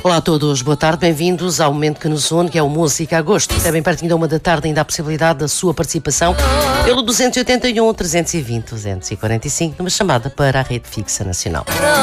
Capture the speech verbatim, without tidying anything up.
Olá a todos, boa tarde, bem-vindos ao momento que nos une, que é o Música a Gosto. É bem pertinho da uma da tarde, ainda há a possibilidade da sua participação pelo duzentos e oitenta e um, trezentos e vinte, duzentos e quarenta e cinco, numa chamada para a Rede Fixa Nacional.